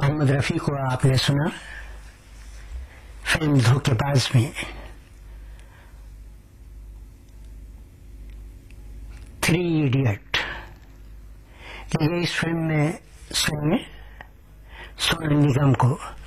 मोहम्मद रफी को आपने सुना फिल्म धोखेबाज में। 3 इडियट ये इस फिल्म में सुनिए सोनू निगम को